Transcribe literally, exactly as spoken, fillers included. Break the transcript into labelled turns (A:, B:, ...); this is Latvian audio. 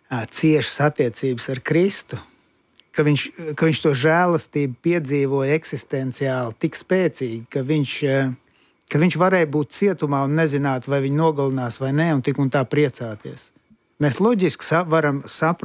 A: ciešas attiecības ar Kristu, ka viņš, ka viņš to žēlastību piedzīvoja eksistenciāli tik spēcīgi, ka viņš, ka viņš varēja būt cietumā un nezināt, vai viņu nogalinās vai nē, un tik un tā priecāties. Mēs loģiski varam saprast,